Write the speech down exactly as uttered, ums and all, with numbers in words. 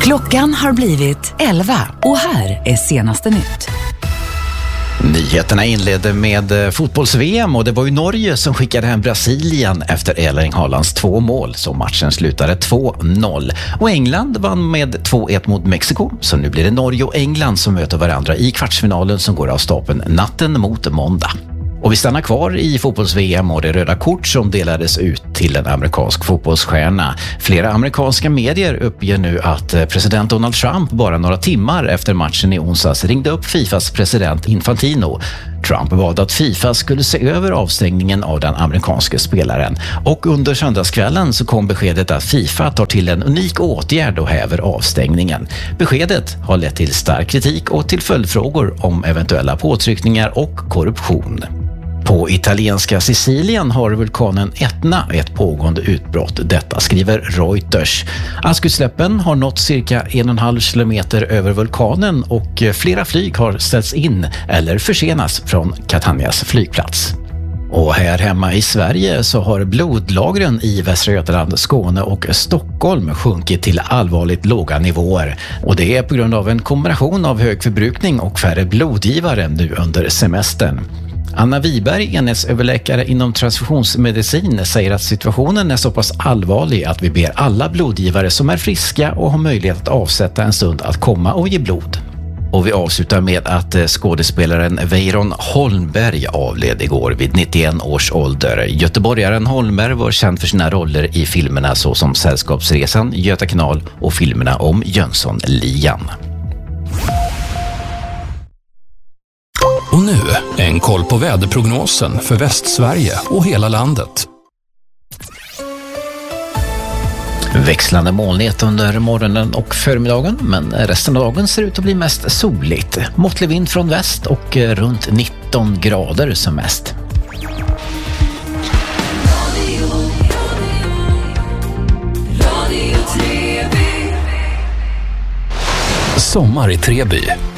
Klockan har blivit elva och här är senaste nytt. Nyheterna inledde med fotbolls-V M och det var ju Norge som skickade hem Brasilien efter Erling Haalands två mål, så matchen slutade två noll. Och England vann med två ett mot Mexiko, så nu blir det Norge och England som möter varandra i kvartsfinalen som går av stapeln natten mot måndag. Och vi stannar kvar i fotbolls-V M och det röda kort som delades ut till en amerikansk fotbollsstjärna. Flera amerikanska medier uppger nu att president Donald Trump bara några timmar efter matchen i onsdags ringde upp Fifas president Infantino. Trump valde att Fifa skulle se över avstängningen av den amerikanske spelaren. Och under söndagskvällen så kom beskedet att Fifa tar till en unik åtgärd och häver avstängningen. Beskedet har lett till stark kritik och till följdfrågor om eventuella påtryckningar och korruption. På italienska Sicilien har vulkanen Etna ett pågående utbrott. Detta skriver Reuters. Askutsläppen har nått cirka en och en halv kilometer över vulkanen och flera flyg har ställts in eller försenas från Catanias flygplats. Och här hemma i Sverige så har blodlagren i Västra Götaland, Skåne och Stockholm sjunkit till allvarligt låga nivåer. Och det är på grund av en kombination av hög förbrukning och färre blodgivare nu under semestern. Anna Wiberg, enhetsöverläkare inom transfusionsmedicin, säger att situationen är så pass allvarlig att vi ber alla blodgivare som är friska och har möjlighet att avsätta en stund att komma och ge blod. Och vi avslutar med att skådespelaren Weiron Holmberg avled igår vid nittioen års ålder. Göteborgaren Holmberg var känd för sina roller i filmerna såsom Sällskapsresan, Göta kanal och filmerna om Jönssonligan. Och nu en koll på väderprognosen för Västsverige och hela landet. Växlande molnighet under morgonen och förmiddagen, men resten av dagen ser ut att bli mest soligt. Måttlig vind från väst och runt nitton grader som mest. Sommar i Treby.